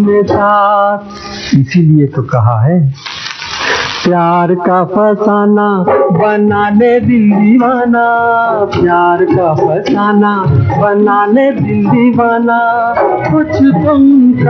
में साथ। इसीलिए तो कहा है प्यार का फसाना बना ले दिल दीवाना, प्यार का फसाना बना ले दिल दीवाना। कुछ तुम